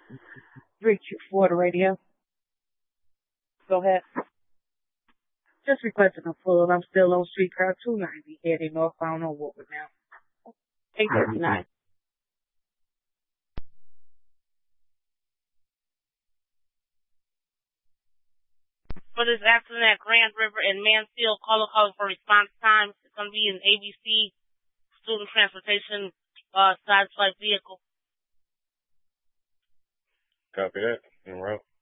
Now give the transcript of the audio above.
324 the radio. Go ahead. Just requesting a full. I'm still on streetcar 290 heading northbound on Woodward now. 839. For this accident at Grand River and Mansfield, caller calling for response time. It's going to be an ABC student transportation sideswipe vehicle. Copy that. En route.